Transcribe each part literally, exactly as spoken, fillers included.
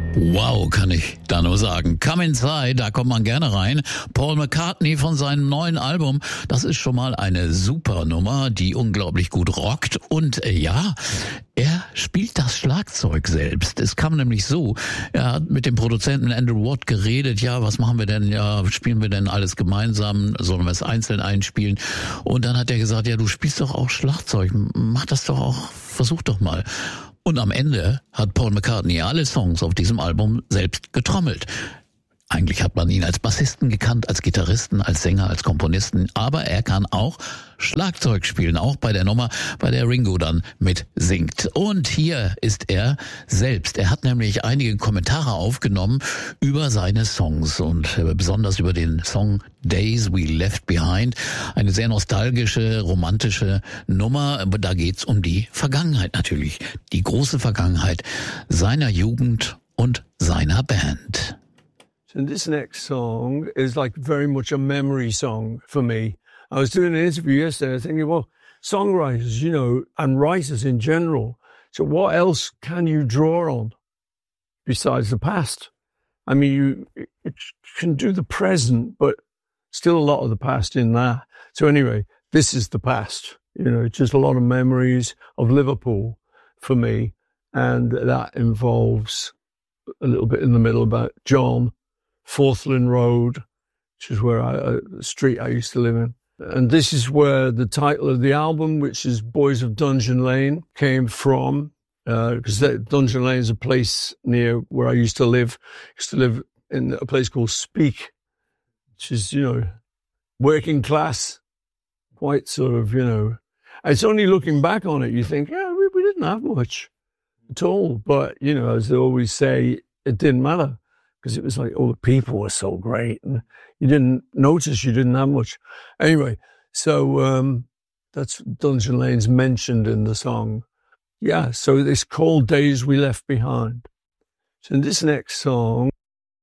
Wow, kann ich da nur sagen. Come Inside, da kommt man gerne rein. Paul McCartney von seinem neuen Album, das ist schon mal eine super Nummer, die unglaublich gut rockt. Und äh, ja, er spielt das Schlagzeug selbst. Es kam nämlich so, er hat mit dem Produzenten Andrew Watt geredet, ja, was machen wir denn, ja, spielen wir denn alles gemeinsam, sollen wir es einzeln einspielen? Und dann hat er gesagt, ja, du spielst doch auch Schlagzeug, mach das doch auch, versuch doch mal. Und am Ende hat Paul McCartney alle Songs auf diesem Album selbst getrommelt. Eigentlich hat man ihn als Bassisten gekannt, als Gitarristen, als Sänger, als Komponisten, aber er kann auch Schlagzeug spielen, auch bei der Nummer, bei der Ringo dann mit singt. Und hier ist er selbst. Er hat nämlich einige Kommentare aufgenommen über seine Songs und besonders über den Song Days We Left Behind. Eine sehr nostalgische, romantische Nummer. Da geht's um die Vergangenheit natürlich. Die große Vergangenheit seiner Jugend und seiner Band. And this next song is like very much a memory song for me. I was doing an interview yesterday thinking, well, songwriters, you know, and writers in general. So what else can you draw on besides the past? I mean, you it can do the present, but still a lot of the past in there. So anyway, this is the past. You know, it's just a lot of memories of Liverpool for me. And that involves a little bit in the middle about John, Forthland Road, which is where I, uh, the street I used to live in. And this is where the title of the album, which is Boys of Dungeon Lane, came from, because uh, Dungeon Lane is a place near where I used to live. I used to live in a place called Speke, which is, you know, working class, quite sort of, you know. It's only looking back on it, you think, yeah, we, we didn't have much at all. But, you know, as they always say, it didn't matter. Because it was like, oh, the people were so great. And you didn't notice you didn't have much. Anyway, so um, that's Dungeon Lane's mentioned in the song. Yeah, so it's called Days We Left Behind. So in this next song.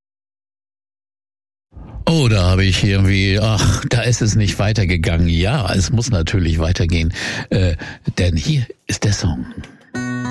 Oh, da habe ich irgendwie, ach, da ist es nicht weitergegangen. Ja, es muss natürlich weitergehen. Äh, denn hier ist der Song.